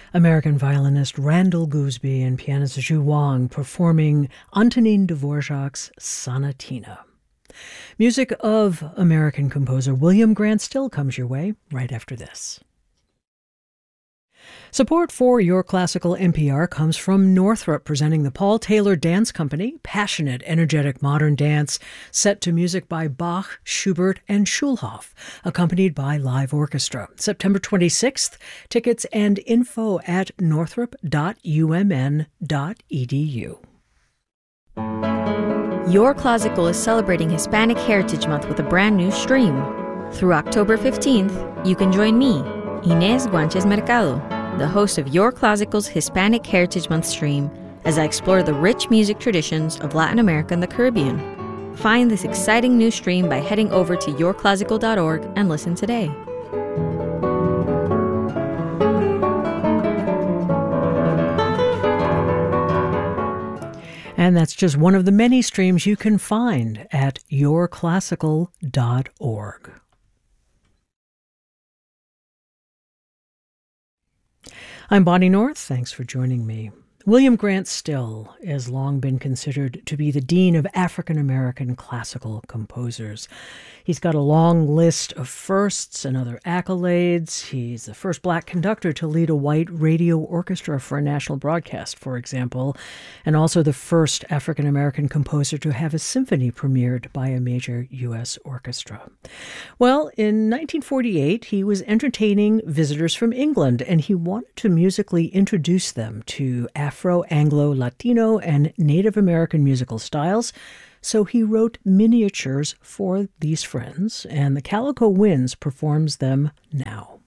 American violinist Randall Gooseby and pianist Zhu Wang performing Antonin Dvorak's Sonatina. Music of American composer William Grant Still comes your way right after this. Support for Your Classical NPR comes from Northrop, presenting the Paul Taylor Dance Company, passionate, energetic modern dance set to music by Bach, Schubert, and Schulhoff, accompanied by live orchestra. September 26th, tickets and info at northrop.umn.edu. Your Classical is celebrating Hispanic Heritage Month with a brand new stream. Through October 15th, you can join me, Inés Guanches Mercado, the host of Your Classical's Hispanic Heritage Month stream, as I explore the rich music traditions of Latin America and the Caribbean. Find this exciting new stream by heading over to yourclassical.org and listen today. And that's just one of the many streams you can find at yourclassical.org. I'm Bonnie North. Thanks for joining me. William Grant Still has long been considered to be the dean of African-American classical composers. He's got a long list of firsts and other accolades. He's the first black conductor to lead a white radio orchestra for a national broadcast, for example, and also the first African-American composer to have a symphony premiered by a major U.S. orchestra. Well, in 1948, he was entertaining visitors from England, and he wanted to musically introduce them to Afro, Anglo, Latino, and Native American musical styles. So he wrote miniatures for these friends, and the Calico Winds performs them now.